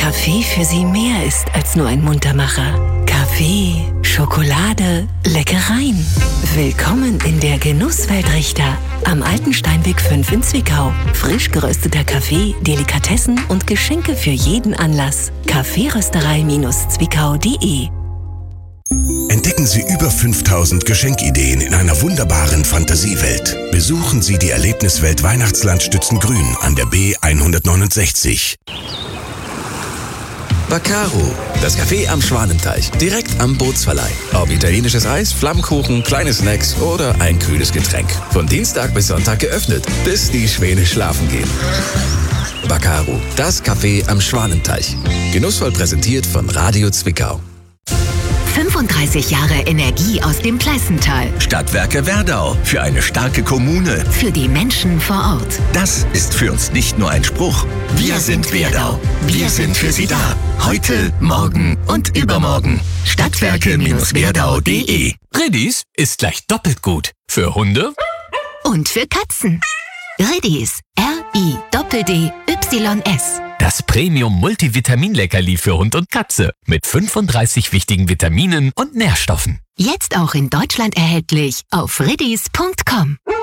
Kaffee für Sie mehr ist als nur ein Muntermacher. Kaffee, Schokolade, Leckereien. Willkommen in der Genusswelt Richter. Am Alten Steinweg 5 in Zwickau. Frisch gerösteter Kaffee, Delikatessen und Geschenke für jeden Anlass. Kaffeerösterei-zwickau.de. Entdecken Sie über 5000 Geschenkideen in einer wunderbaren Fantasiewelt. Besuchen Sie die Erlebniswelt Weihnachtsland Stützengrün an der B 169. Vaccaro, das Café am Schwanenteich, direkt am Bootsverleih. Ob italienisches Eis, Flammkuchen, kleine Snacks oder ein kühles Getränk. Von Dienstag bis Sonntag geöffnet, bis die Schwäne schlafen gehen. Vaccaro, das Café am Schwanenteich. Genussvoll präsentiert von Radio Zwickau. 35 Jahre Energie aus dem Pleißental. Stadtwerke Werdau, für eine starke Kommune. Für die Menschen vor Ort. Das ist für uns nicht nur ein Spruch. Wir sind Werdau. Wir sind für Sie da. Heute, morgen und übermorgen. Stadtwerke-werdau.de. Riddies ist gleich doppelt gut. Für Hunde und für Katzen. Riddies. RIDDYS. Das Premium-Multivitamin-Leckerli für Hund und Katze mit 35 wichtigen Vitaminen und Nährstoffen. Jetzt auch in Deutschland erhältlich auf riddis.com.